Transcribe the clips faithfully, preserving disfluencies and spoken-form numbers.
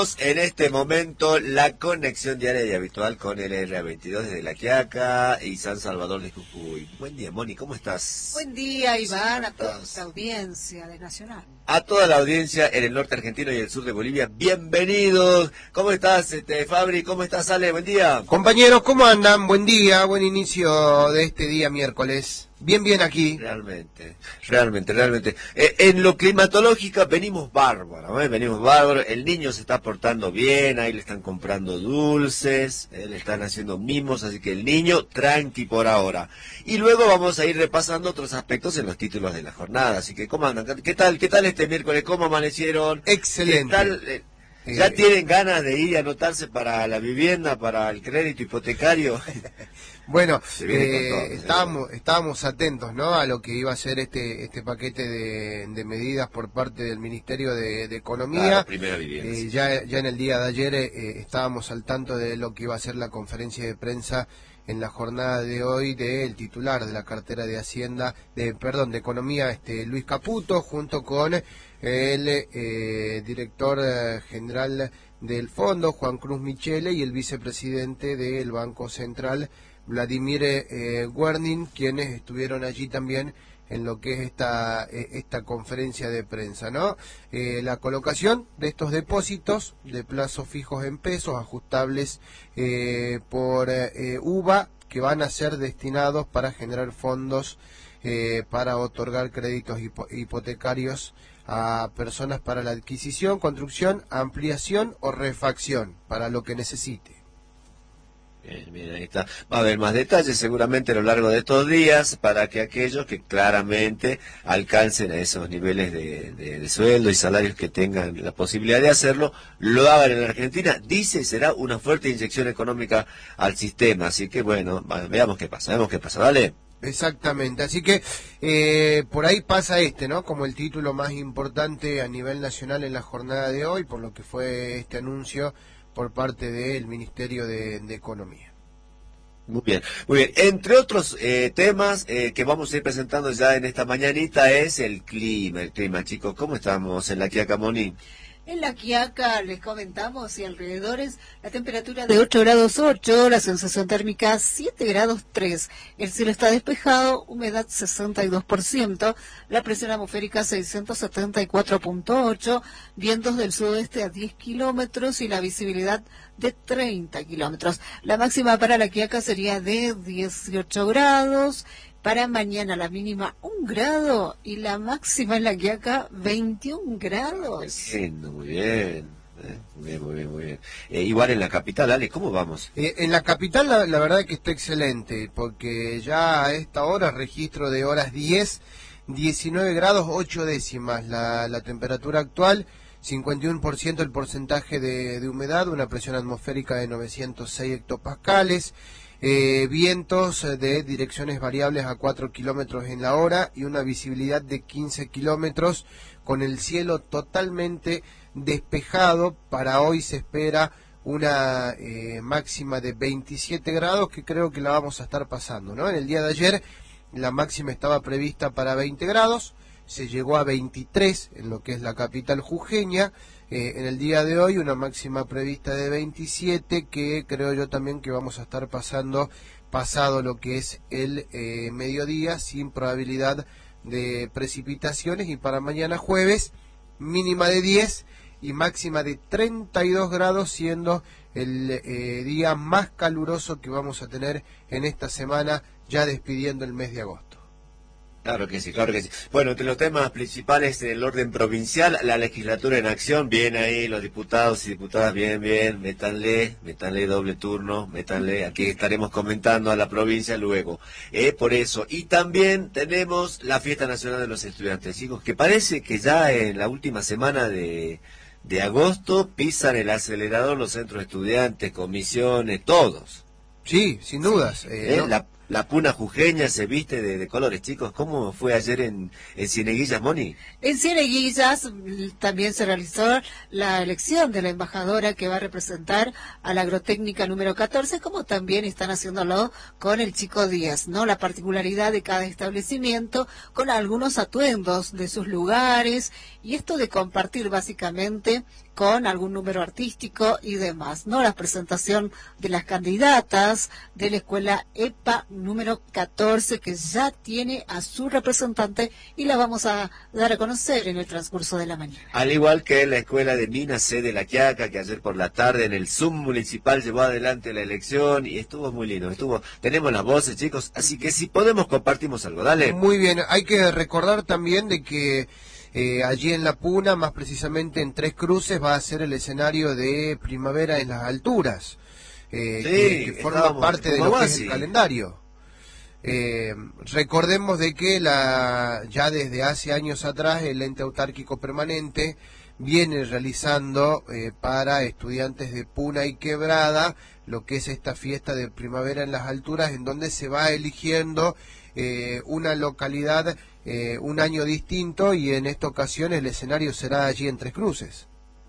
En este momento, la conexión diaria y habitual con el R veintidós desde La Quiaca y San Salvador de Jujuy. Buen día, Moni, ¿cómo estás? Buen día, Iván, a toda esta audiencia de Nacional. A toda la audiencia en el norte argentino y el sur de Bolivia, bienvenidos. ¿Cómo estás, este, Fabri? ¿Cómo estás, Ale? Buen día. Compañeros, ¿cómo andan? Buen día, buen inicio de este día miércoles. Bien, bien aquí. Realmente, realmente, realmente. Eh, en lo climatológico venimos bárbaros, ¿eh? venimos bárbaros. El niño se está portando bien, ahí le están comprando dulces, eh, le están haciendo mimos, así que el niño tranqui por ahora. Y luego vamos a ir repasando otros aspectos en los títulos de la jornada. Así que, ¿cómo andan? ¿Qué tal? ¿Qué tal este miércoles? ¿Cómo amanecieron? Excelente. ¿Qué tal? Eh, ¿Ya eh... tienen ganas de ir y anotarse para la vivienda, para el crédito hipotecario? Bueno, eh, todo, estábamos, estábamos atentos, ¿no?, a lo que iba a ser este este paquete de, de medidas por parte del Ministerio de, de Economía. Ah, primera vivienda, eh, sí. ya, ya en el día de ayer eh, estábamos al tanto de lo que iba a ser la conferencia de prensa en la jornada de hoy del titular de la cartera de Hacienda, de perdón, de Economía, este Luis Caputo, junto con el eh, director eh, general del fondo, Juan Cruz Michele, y el vicepresidente del Banco Central, Vladimir eh, Guernin, quienes estuvieron allí también en lo que es esta eh, esta conferencia de prensa, ¿no? Eh, la colocación de estos depósitos de plazos fijos en pesos, ajustables eh, por eh, U V A, que van a ser destinados para generar fondos eh, para otorgar créditos hipo hipotecarios a personas para la adquisición, construcción, ampliación o refacción, para lo que necesite. Bien, bien, ahí está. Va a haber más detalles seguramente a lo largo de estos días para que aquellos que claramente alcancen a esos niveles de, de, de sueldo y salarios que tengan la posibilidad de hacerlo, lo hagan en Argentina. Dice, será una fuerte inyección económica al sistema. Así que bueno, veamos qué pasa, veamos qué pasa, ¿vale? Exactamente, así que eh, por ahí pasa este, ¿no?, como el título más importante a nivel nacional en la jornada de hoy, por lo que fue este anuncio por parte del Ministerio de, de Economía. Muy bien, muy bien. Entre otros eh, temas eh, que vamos a ir presentando ya en esta mañanita es el clima, el clima, chicos. ¿Cómo estamos en La Quiaca, Moni? En La Quiaca, les comentamos, y alrededores, la temperatura de ocho grados ocho, la sensación térmica siete grados tres, el cielo está despejado, humedad sesenta y dos por ciento, la presión atmosférica seiscientos setenta y cuatro punto ocho, vientos del sudoeste a diez kilómetros y la visibilidad de treinta kilómetros. La máxima para La Quiaca sería de dieciocho grados, para mañana la mínima un grado y la máxima en La Quiaca veintiún grados. Bien, muy bien, eh, muy bien, muy bien, muy bien. Eh, igual en la capital, Ale, ¿cómo vamos? Eh, en la capital la, la verdad que está excelente, porque ya a esta hora registro de horas diez, diecinueve grados ocho décimas la, la temperatura actual, cincuenta y uno por ciento el porcentaje de, de humedad, una presión atmosférica de novecientos seis hectopascales, Eh, vientos de direcciones variables a cuatro kilómetros en la hora y una visibilidad de quince kilómetros, con el cielo totalmente despejado. Para hoy se espera una eh, máxima de veintisiete grados, que creo que la vamos a estar pasando, ¿no? En el día de ayer la máxima estaba prevista para veinte grados, se llegó a veintitrés en lo que es la capital jujeña. Eh, en el día de hoy una máxima prevista de veintisiete, que creo yo también que vamos a estar pasando pasado lo que es el eh, mediodía, sin probabilidad de precipitaciones. Y para mañana jueves, mínima de diez y máxima de treinta y dos grados, siendo el eh, día más caluroso que vamos a tener en esta semana, ya despidiendo el mes de agosto. Claro que sí, claro que sí. Bueno, entre los temas principales del orden provincial, la legislatura en acción, bien ahí, los diputados y diputadas, bien, bien, métanle, métanle doble turno, métanle, aquí estaremos comentando a la provincia luego, eh, por eso. Y también tenemos la Fiesta Nacional de los Estudiantes, chicos, que parece que ya en la última semana de, de agosto pisan el acelerador los centros de estudiantes, comisiones, todos. Sí, sin dudas. Eh, ¿Eh? no. La La puna jujeña se viste de, de colores, chicos. ¿Cómo fue ayer en, en Cieneguillas, Moni? En Cieneguillas también se realizó la elección de la embajadora que va a representar a la agrotécnica número catorce, como también están haciéndolo con el Chico Díaz, ¿no? La particularidad de cada establecimiento con algunos atuendos de sus lugares, y esto de compartir básicamente con algún número artístico y demás, ¿no? La presentación de las candidatas de la escuela E P A número catorce, que ya tiene a su representante y la vamos a dar a conocer en el transcurso de la mañana. Al igual que la escuela de Minas C de La Quiaca, que ayer por la tarde en el Zoom municipal llevó adelante la elección y estuvo muy lindo, estuvo, tenemos las voces, chicos, así que si podemos compartimos algo, dale. Muy bien, hay que recordar también de que eh, allí en La Puna, más precisamente en Tres Cruces, va a ser el escenario de Primavera en las Alturas, eh, Sí, que, que forma estábamos parte de como lo que es así. el calendario. Eh, recordemos de que la ya desde hace años atrás el ente autárquico permanente viene realizando eh, para estudiantes de Puna y Quebrada lo que es esta fiesta de Primavera en las Alturas, en donde se va eligiendo eh, una localidad, eh, un año distinto, y en esta ocasión el escenario será allí en Tres Cruces.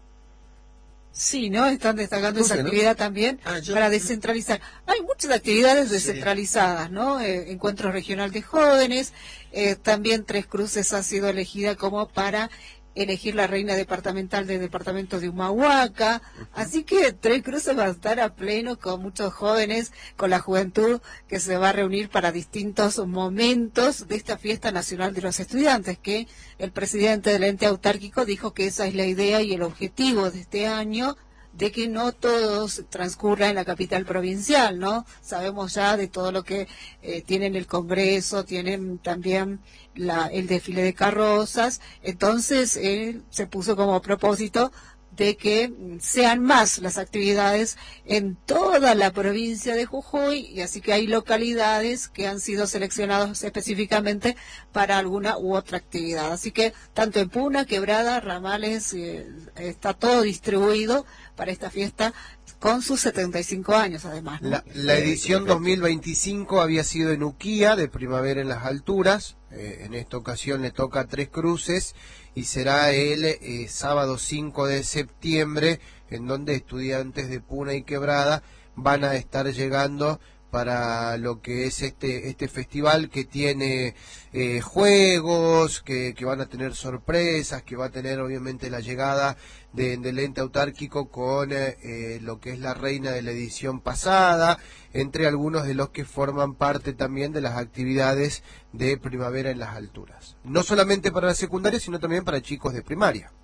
Sí, ¿no? Están destacando esa Cruces, ¿no? actividad también Ah, yo- para descentralizar. Hay muchas actividades Sí. descentralizadas, ¿no? Eh, encuentro regional de jóvenes, eh, también Tres Cruces ha sido elegida como para elegir la reina departamental del departamento de Humahuaca, así que Tres Cruces va a estar a pleno con muchos jóvenes, con la juventud que se va a reunir para distintos momentos de esta fiesta nacional de los estudiantes, que el presidente del ente autárquico dijo que esa es la idea y el objetivo de este año, de que no todos transcurra en la capital provincial, ¿no? Sabemos ya de todo lo que eh, tienen el Congreso, tienen también la, el desfile de carrozas, entonces él se puso como propósito de que sean más las actividades en toda la provincia de Jujuy, y así que hay localidades que han sido seleccionadas específicamente para alguna u otra actividad. Así que tanto en Puna, Quebrada, Ramales, eh, está todo distribuido para esta fiesta con sus setenta y cinco años además, ¿no? La, la edición Eh, dos mil veinticinco había sido en Uquía, de Primavera en las Alturas. Eh, en esta ocasión le toca a Tres Cruces y será el eh, sábado cinco de septiembre, en donde estudiantes de Puna y Quebrada van a estar llegando para lo que es este este festival, que tiene eh, juegos, que, que van a tener sorpresas, que va a tener obviamente la llegada de, del ente autárquico con eh, eh, lo que es la reina de la edición pasada, entre algunos de los que forman parte también de las actividades de Primavera en las Alturas. No solamente para la secundaria, sino también para chicos de primaria.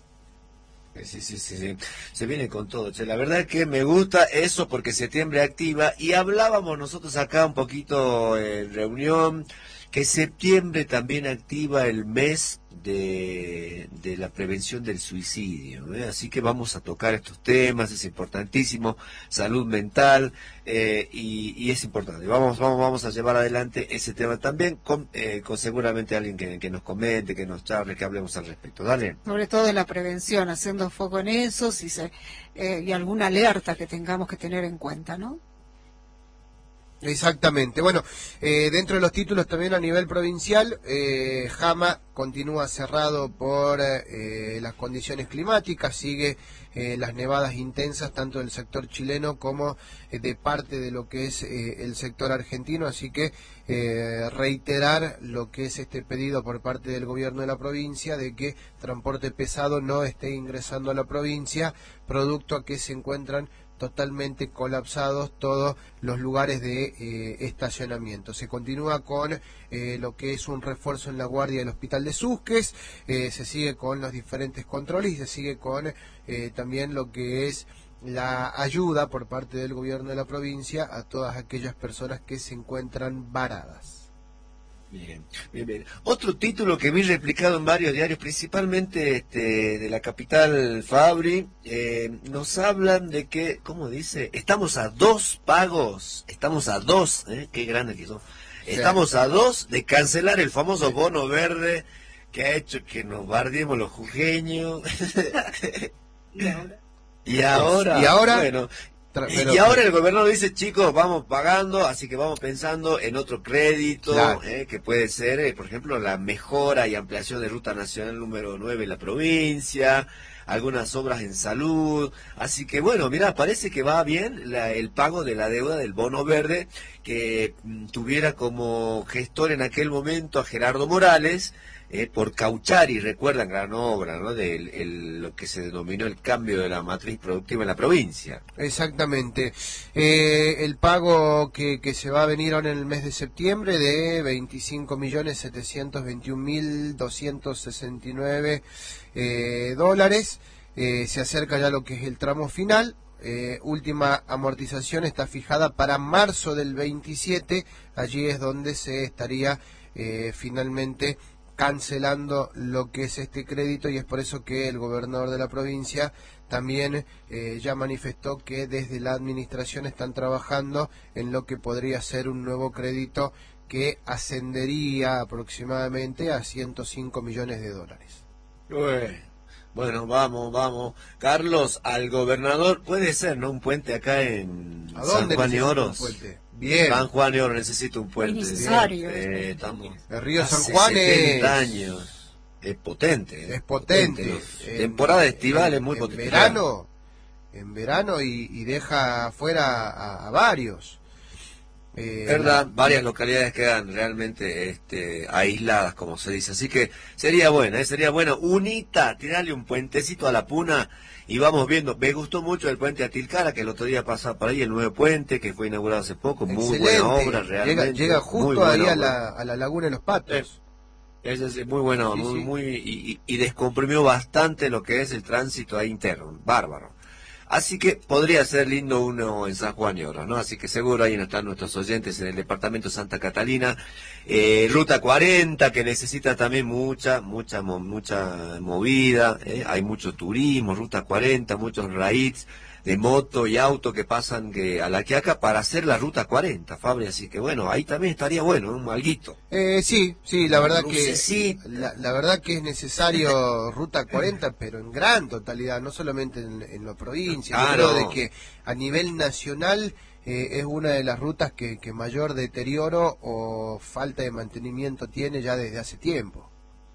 Sí, sí, sí, sí, se viene con todo, che. La verdad es que me gusta eso porque septiembre activa, y hablábamos nosotros acá un poquito en reunión, que septiembre también activa el mes de, de la prevención del suicidio, ¿eh? Así que vamos a tocar estos temas, es importantísimo, salud mental, eh, y, y es importante. Vamos, vamos, vamos a llevar adelante ese tema también con, eh, con seguramente alguien que, que nos comente, que nos charle, que hablemos al respecto. Dale. Sobre todo en la prevención, haciendo foco en eso, si se, eh, y alguna alerta que tengamos que tener en cuenta, ¿no? Exactamente. Bueno, eh, dentro de los títulos también a nivel provincial, eh, Jama continúa cerrado por eh, las condiciones climáticas, sigue eh, las nevadas intensas tanto del sector chileno como eh, de parte de lo que es eh, el sector argentino, así que eh, reiterar lo que es este pedido por parte del gobierno de la provincia de que transporte pesado no esté ingresando a la provincia, producto a que se encuentran totalmente colapsados todos los lugares de eh, estacionamiento. Se continúa con eh, lo que es un refuerzo en la guardia del hospital de Susques, eh, se sigue con los diferentes controles y se sigue con eh, también lo que es la ayuda por parte del gobierno de la provincia a todas aquellas personas que se encuentran varadas. Bien, bien, bien. Otro título que vi replicado en varios diarios, principalmente este, de la capital Fabri, eh, nos hablan de que, ¿cómo dice? Estamos a dos pagos, estamos a dos, ¿eh? Qué grande que son. Estamos a dos de cancelar el famoso bono verde que ha hecho que nos bardiemos los jujeños. Y ahora, y ahora, y ahora bueno, Tra- y, pero- y ahora el gobernador dice, chicos, vamos pagando, así que vamos pensando en otro crédito, Claro. eh, que puede ser, eh, por ejemplo, la mejora y ampliación de Ruta Nacional número nueve en la provincia, algunas obras en salud, así que bueno, mira, parece que va bien la- el pago de la deuda del bono verde, que mm, tuviera como gestor en aquel momento a Gerardo Morales, eh, por Cauchari, recuerdan, gran obra, ¿no? De el, el, lo que se denominó el cambio de la matriz productiva en la provincia. Exactamente. Eh, el pago que, que se va a venir ahora en el mes de septiembre de veinticinco millones setecientos veintiún mil doscientos sesenta y nueve eh, dólares, eh, se acerca ya lo que es el tramo final. Eh, última amortización está fijada para marzo del veintisiete, allí es donde se estaría eh, finalmente cancelando lo que es este crédito, y es por eso que el gobernador de la provincia también eh, ya manifestó que desde la administración están trabajando en lo que podría ser un nuevo crédito que ascendería aproximadamente a ciento cinco millones de dólares. Ué. Bueno, vamos, vamos. Carlos, al gobernador, puede ser, ¿no? Un puente acá en ¿A dónde San Juan y necesita Oros. un puente? Bien. San Juan y Oros necesita un puente. Es necesario. Eh, estamos El río San hace Juan setenta es... años. Es potente. Es potente. potente. Temporada estival es muy en potente. Verano, en verano y, y deja afuera a, a varios. Eh, verdad, varias localidades quedan realmente este, aisladas, como se dice. Así que sería buena, ¿eh? sería bueno. Unita, tirarle un puentecito a la Puna y vamos viendo. Me gustó mucho el puente a Tilcara, que el otro día pasaba por ahí, el nuevo puente que fue inaugurado hace poco. Muy buena obra, realmente. Llega, llega justo ahí a la, a la laguna de los Patos. Eh, es, es muy bueno, sí, muy, sí. muy y, y descomprimió bastante lo que es el tránsito ahí interno. Bárbaro. Así que podría ser lindo uno en San Juan y Oros, ¿no? Así que seguro ahí están nuestros oyentes en el departamento de Santa Catalina. Eh, Ruta cuarenta, que necesita también mucha, mucha, mucha movida. ¿eh? Hay mucho turismo, Ruta cuarenta, muchos raids de moto y auto que pasan que a La Quiaca para hacer la Ruta cuarenta, Fabri. Así que bueno, ahí también estaría bueno, un alguito. Eh, sí, sí, la verdad Lucecita. que la, la verdad que es necesario Ruta cuarenta, pero en gran totalidad, no solamente en, en la provincia. Ah, Yo creo no. de que a nivel nacional eh, es una de las rutas que, que mayor deterioro o falta de mantenimiento tiene ya desde hace tiempo.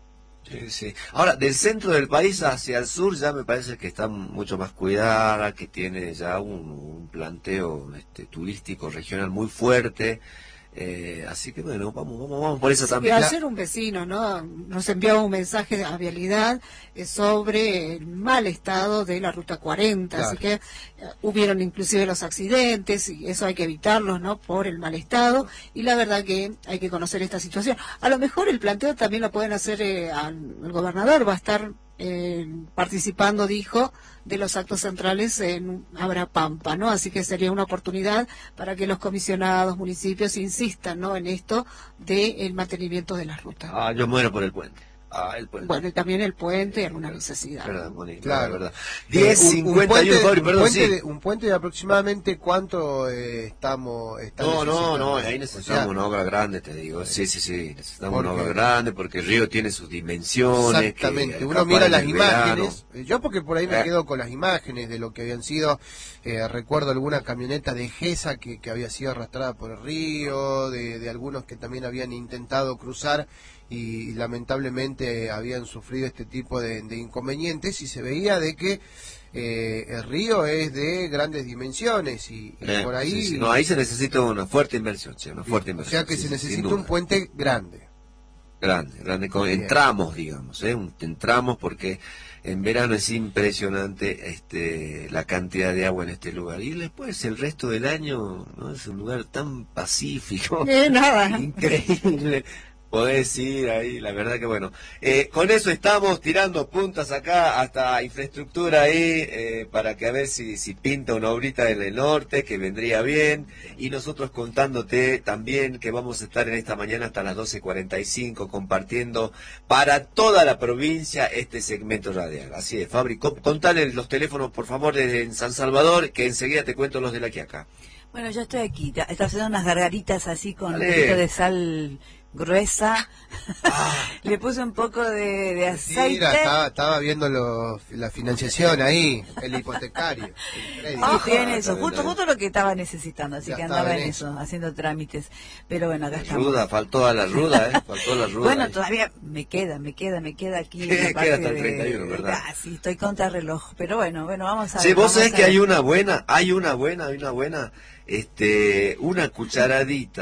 Sí, sí. Ahora, del centro del país hacia el sur ya me parece que está mucho más cuidada, que tiene ya un, un planteo este, turístico regional muy fuerte. Eh, así que bueno, vamos, vamos, vamos por eso Sí, también. ayer un vecino, ¿no? Nos enviaba un mensaje a Vialidad eh, sobre el mal estado de la Ruta cuarenta, Claro. así que eh, hubieron inclusive los accidentes y eso hay que evitarlos, ¿no? Por el mal estado, y la verdad que hay que conocer esta situación. A lo mejor el planteo también lo pueden hacer eh, al el gobernador, va a estar eh, participando, dijo, de los actos centrales en Abrapampa, ¿no? Así que sería una oportunidad para que los comisionados, municipios insistan, ¿no? En esto del mantenimiento de las rutas. Ah, yo muero por el puente. Ah, el puente. Bueno, y también el puente y alguna necesidad. Verdad, bonito, Claro. verdad. Eh, diez un- un cincuenta y uno, puente- Fabri, un perdón, puente sí. de- un puente de aproximadamente cuánto eh, estamos está No, no, necesitando? no, ahí necesitamos O sea, una obra grande, te digo. Sí, sí, sí, necesitamos una Porque- obra grande porque el río tiene sus dimensiones. Exactamente, que uno capaz mira en las el imágenes, verano- yo porque por ahí me Eh. quedo con las imágenes de lo que habían sido, eh, recuerdo alguna camioneta de Gesa que, que había sido arrastrada por el río, de, de algunos que también habían intentado cruzar y, lamentablemente habían sufrido este tipo de, de inconvenientes, y se veía de que eh, el río es de grandes dimensiones y, y Eh, por ahí... sí, sí. No, ahí se necesita una fuerte inversión, che, una fuerte o inversión. sea que sí, se sí, sin necesita duda. un puente grande. Grande, grande, con, Bien. en tramos, digamos, ¿eh? Un- en tramos, porque en verano es impresionante este, la cantidad de agua en este lugar. Y después el resto del año, ¿no? Es un lugar tan pacífico. Eh, nada. Increíble. Podés ir ahí, la verdad que bueno. Eh, con eso estamos tirando puntas acá hasta infraestructura ahí, eh, para que a ver si, si pinta una obrita en el norte, que vendría bien. Y nosotros contándote también que vamos a estar en esta mañana hasta las doce cuarenta y cinco compartiendo para toda la provincia este segmento radial. Así es, Fabri, co- contale los teléfonos por favor desde en San Salvador, que enseguida te cuento los de la Quiaca. Bueno, yo estoy aquí, ta- está haciendo unas gargaritas así con Dale. un poquito de sal gruesa. Ah. Le puse un poco de, de aceite. Mira, estaba, estaba viendo lo- la financiación ahí, el hipotecario. el crédito. Sí, estoy en Ah, eso, está justo, bien. justo lo que estaba necesitando, así Ya que estaba andaba en en eso. eso, haciendo trámites. Pero bueno, acá estamos. Ruda, faltó a la ruda, ¿eh? Faltó a la ruda. Bueno, ahí. todavía me queda, me queda, me queda aquí. Queda la parte hasta el de- treinta y uno, ¿verdad? Ah, sí, estoy contra reloj. Pero bueno, bueno, vamos a Sí, ver. vos vamos sabés a que ver. hay una buena, hay una buena, hay una buena, este, una cucharadita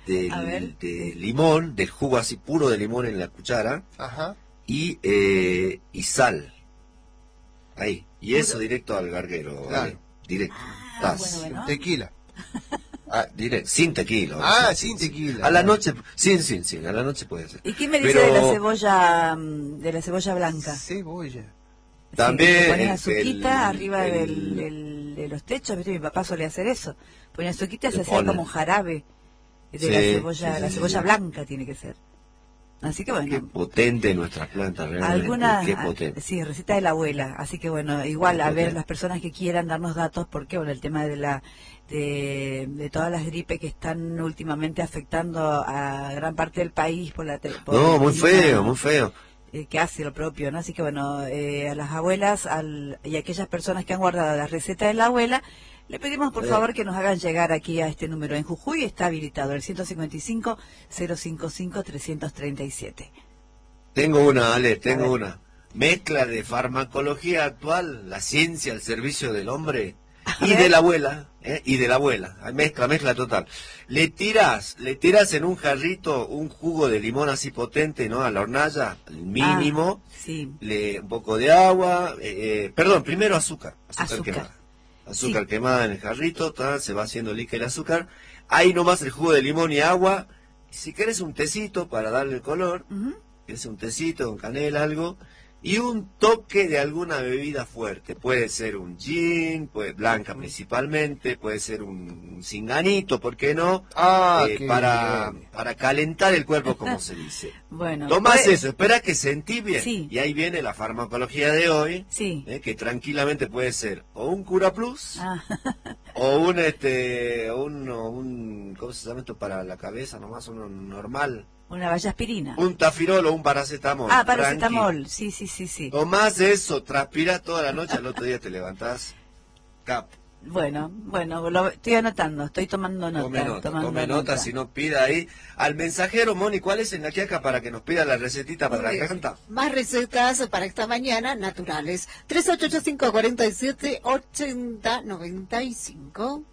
A ver. del, de limón, del jugo así puro de limón en la cuchara, Ajá. y, eh, y sal. Ahí. Y eso Puro. directo al garguero. Claro. ¿Vale? Directo. Ah, Tas. bueno, bueno. Tequila. Ah, directo. Sin tequila. Ah, sí, sin sí, tequila. sí. A la noche, sin, sin, sin. A la noche puede ser. ¿Y qué me dice Pero de la cebolla mm, de la cebolla blanca? Cebolla. también Sí, que pones el- azuquita el- arriba el- del, del- de los techos, ¿viste? Mi papá solía hacer eso. Ponía azuquita y El se hacía polen. como un jarabe de Sí, la cebolla, sí, sí, la sí, cebolla sí. blanca tiene que ser. Así que Qué bueno, potente nuestras plantas, realmente. algunas, Qué potente. sí, receta de la abuela. Así que bueno, igual Qué a ver potente. las personas que quieran darnos datos, porque bueno, el tema de la de, de todas las gripes que están últimamente afectando a gran parte del país por la te- por No, el muy clima, feo, muy feo. eh, que hace lo propio, ¿no? Así que bueno, eh, a las abuelas al, y a aquellas personas que han guardado la receta de la abuela, le pedimos por Eh. favor que nos hagan llegar aquí a este número. En Jujuy está habilitado el ciento cincuenta y cinco, cero cincuenta y cinco, trescientos treinta y siete. Tengo una, Ale, tengo ver. una. Mezcla de farmacología actual, la ciencia al servicio del hombre A y ver. de la abuela, ¿eh? y de la abuela. Mezcla, mezcla total. Le tiras, le tiras en un jarrito un jugo de limón así potente, ¿no? A la hornalla, al mínimo. Ah, sí. Le, un poco de agua, eh, eh, perdón, primero azúcar, azúcar, Azúcar. quemada. Azúcar Sí. quemada en el jarrito, ta, se va haciendo líquido el azúcar. Ahí nomás el jugo de limón y agua. Si querés un tecito para darle el color, Ujú. es un tecito con canela, algo, y un toque de alguna bebida fuerte. Puede ser un gin, puede, blanca principalmente, puede ser un cinganito, ¿por qué no? Ah, Eh, qué para, bien. para calentar el cuerpo, como se dice. Bueno. Tomás puede- eso, espera que sentí bien. Sí. Y ahí viene la farmacología de hoy, Sí. eh, que tranquilamente puede ser o un Cura Plus, Ah, o un, este, o un, o un, ¿cómo se llama esto para la cabeza? Nomás uno normal. una vallaspirina. Un tafirol o un paracetamol. Ah, tranqui. paracetamol. Sí, sí, sí, sí. Tomás eso, transpirás toda la noche, al otro día te levantás. Cap. Bueno, bueno, lo estoy anotando, estoy tomando nota. Tome nota, tomando tome nota, si no pida ahí. Al mensajero, Moni, ¿cuál es en la quiaca para que nos pida la recetita para la Muy bien. garganta? Más recetas para esta mañana, naturales. tres ocho ocho cinco cuatro siete ocho cero nueve cinco.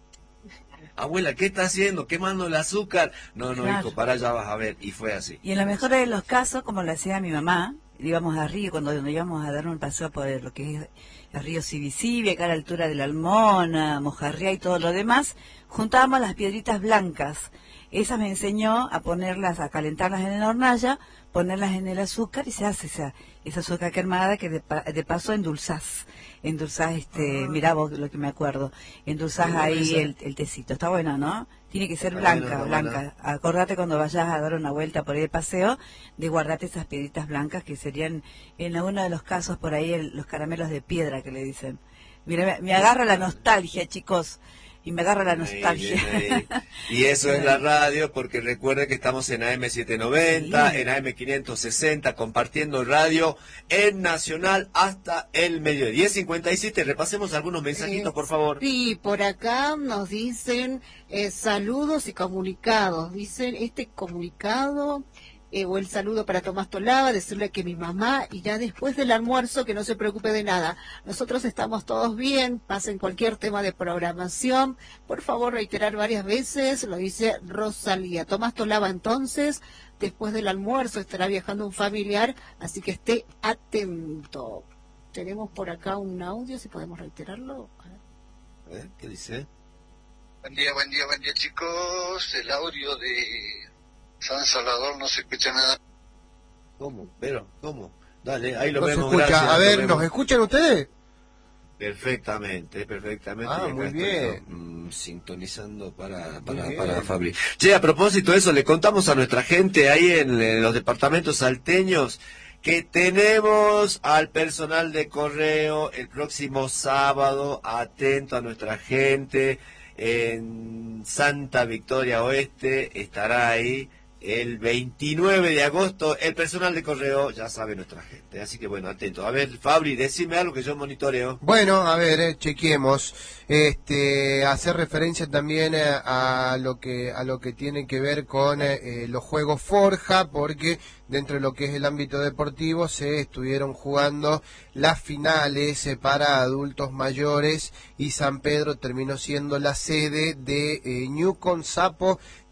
Abuela, ¿qué está haciendo? Quemando el azúcar. No, no, Claro. hijo, para allá vas a ver. Y fue así. Y en lo mejor de los casos, como lo hacía mi mamá, íbamos a Río, cuando nos íbamos a dar un paseo por lo que es el río Sibisibi, acá a la altura de la Almona, Mojarría y todo lo demás, juntábamos las piedritas blancas. Esas me enseñó a ponerlas, a calentarlas en la hornalla, ponerlas en el azúcar y se hace esa, esa azúcar quemada que de, pa- de paso endulzás. Endulzás, este, mirá vos lo que me acuerdo, endulzás Qué buena ahí esa. el, el tecito. Está bueno, ¿no? Tiene que ser Está blanca, buena, está blanca. buena. Acordate cuando vayas a dar una vuelta por ahí de paseo, de guardarte esas piedritas blancas que serían, en alguno de los casos por ahí, el- los caramelos de piedra que le dicen. Mira, me, me agarra la nostalgia, chicos, y me agarra la Ahí, nostalgia. bien ahí. Y eso es la radio, porque recuerde que estamos en A M setecientos noventa, Sí. en A M quinientos sesenta, compartiendo radio en Nacional hasta el mediodía. diez cincuenta y siete, repasemos algunos mensajitos, por favor. Sí, por acá nos dicen eh, saludos y comunicados. Dicen este comunicado eh, o el saludo para Tomás Tolaba, decirle que mi mamá y ya después del almuerzo que no se preocupe de nada. Nosotros estamos todos bien, pasen cualquier tema de programación. Por favor, reiterar varias veces, lo dice Rosalía. Tomás Tolaba entonces, después del almuerzo estará viajando un familiar, así que esté atento. Tenemos por acá un audio, si podemos reiterarlo. A ver, ¿qué dice? Buen día, buen día, buen día, chicos. El audio de San Salvador no se escucha nada. ¿Cómo? Pero, ¿cómo? Dale, ahí lo No se vemos. escucha. gracias, A lo ver, vemos. ¿nos escuchan ustedes? Perfectamente, perfectamente. Ah, Y acá muy estoy bien. yo, mm, sintonizando para, Muy para, bien. para Fabri. Che, a propósito de eso, le contamos a nuestra gente ahí en, en los departamentos salteños que tenemos al personal de correo el próximo sábado, atento a nuestra gente, en Santa Victoria Oeste, estará ahí el veintinueve de agosto, el personal de correo, ya sabe nuestra gente, así que bueno, atento. A ver, Fabri, decime algo que yo monitoreo. Bueno, a ver, eh, chequemos. Este, hacer referencia también eh, a lo que a lo que tiene que ver con eh, eh, los juegos Forja, porque dentro de lo que es el ámbito deportivo se estuvieron jugando las finales eh, para adultos mayores y San Pedro terminó siendo la sede de eh, Ñucon Sapo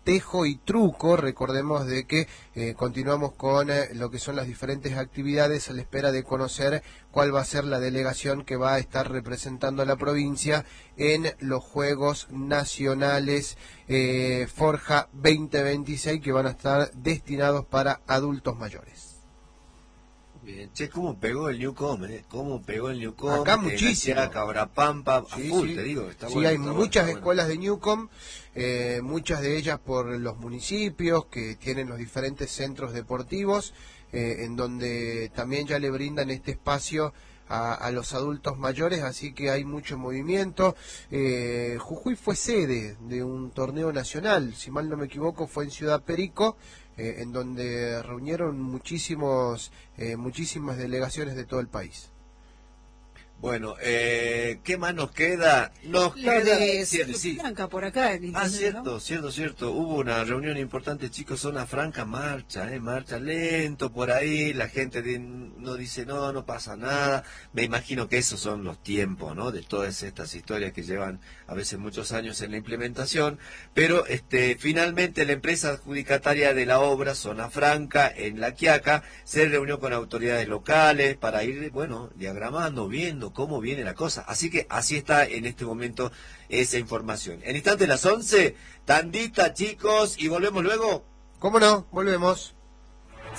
Tejo y Truco. Recordemos de que eh, continuamos con eh, lo que son las diferentes actividades a la espera de conocer cuál va a ser la delegación que va a estar representando a la provincia en los Juegos Nacionales eh, Forja veinte veintiséis, que van a estar destinados para adultos mayores. Bien, che, cómo pegó el Newcom, ¿eh? Cómo pegó el Newcom. Acá muchísimo. En Cabrapampa, a Sí, full, sí. te digo. Está Sí, bueno, hay está muchas bueno, está escuelas de Newcom, eh, muchas de ellas por los municipios que tienen los diferentes centros deportivos, eh, en donde también ya le brindan este espacio a, a los adultos mayores, así que hay mucho movimiento. Eh, Jujuy fue sede de un torneo nacional, si mal no me equivoco, fue en Ciudad Perico, eh, en donde reunieron muchísimos, eh, muchísimas delegaciones de todo el país. Bueno, eh, ¿qué más nos queda? Nos Lo queda... de sí, Zona sí. Franca por acá. En Ah, Internet, cierto, ¿no? cierto, cierto. Hubo una reunión importante, chicos, Zona Franca, marcha, eh, marcha lento por ahí, la gente de- no dice no, no pasa nada. Me imagino que esos son los tiempos, ¿no? De todas estas historias que llevan a veces muchos años en la implementación. Pero este, finalmente la empresa adjudicataria de la obra, Zona Franca, en La Quiaca, se reunió con autoridades locales para ir, bueno, diagramando, viendo cómo viene la cosa. Así que así está en este momento esa información. En instante las once, tandita, chicos, y volvemos luego. ¿Cómo no? Volvemos.